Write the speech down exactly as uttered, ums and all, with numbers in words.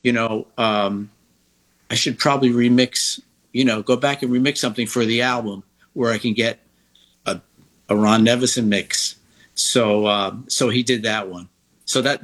you know, um, I should probably remix, you know, go back and remix something for the album where I can get a, a Ron Nevison mix. So, um, so he did that one. So that